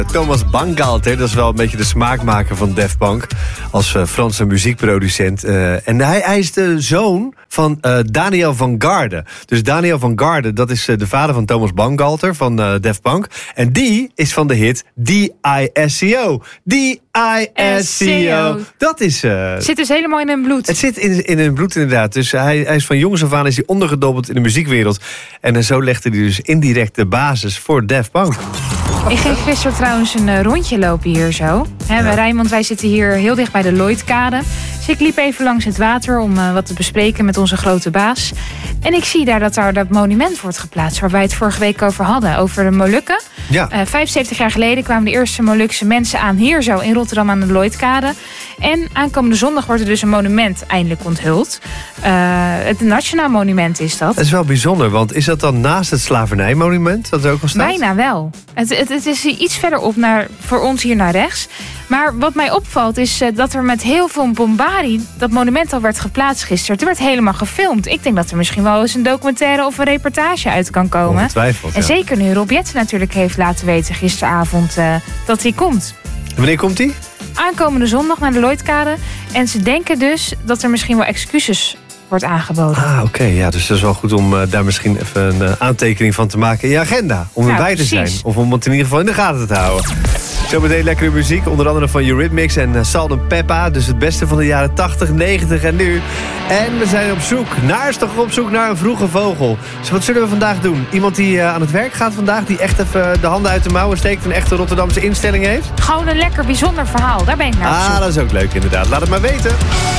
Thomas Bangalter, dat is wel een beetje de smaakmaker van Daft Punk. Als Franse muziekproducent. En hij is de zoon van Daniel van Garde. Dus Daniel van Garde, dat is de vader van Thomas Bangalter van Daft Punk. En die is van de hit D.I.S.C.O. D.I.S.C.O. Dat is... Zit dus helemaal in hun bloed. Het zit in hun bloed inderdaad. Dus hij is van jongs af aan is hij ondergedompeld in de muziekwereld. En zo legde hij dus indirect de basis voor Daft Punk. Ik ging gisteren trouwens een rondje lopen hier zo. Rijnmond, wij zitten hier heel dicht bij de Lloydkade. Dus ik liep even langs het water om wat te bespreken met onze grote baas. En ik zie daar dat monument wordt geplaatst waar wij het vorige week over hadden. Over de Molukken. Ja. 75 jaar geleden kwamen de eerste Molukse mensen aan hier zo in Rotterdam aan de Lloydkade. En aankomende zondag wordt er dus een monument eindelijk onthuld. Het Nationaal Monument is dat. Dat is wel bijzonder, want is dat dan naast het slavernijmonument dat er ook al staat? Bijna wel. Het is iets verderop voor ons hier naar rechts. Maar wat mij opvalt is dat er met heel veel bombardie dat monument al werd geplaatst gisteren. Het werd helemaal gefilmd. Ik denk dat er misschien wel eens een documentaire of een reportage uit kan komen. Ongetwijfeld, en zeker nu Rob Jetten natuurlijk heeft laten weten gisteravond dat hij komt. Wanneer komt hij? Aankomende zondag naar de Lloydkade. En ze denken dus dat er misschien wel excuses wordt aangeboden. Oké. Ja, dus dat is wel goed om daar misschien even een aantekening van te maken in je agenda. Om erbij te zijn. Of om het in ieder geval in de gaten te houden. Zometeen lekkere muziek, onder andere van Eurythmics en Salt & Peppa. Dus het beste van de jaren 80, 90 en nu. En we zijn op zoek naar een vroege vogel. Dus wat zullen we vandaag doen? Iemand die aan het werk gaat vandaag, die echt even de handen uit de mouwen steekt, een echte Rotterdamse instelling heeft? Gewoon een lekker bijzonder verhaal, daar ben ik naar op zoek. Dat is ook leuk inderdaad. Laat het maar weten.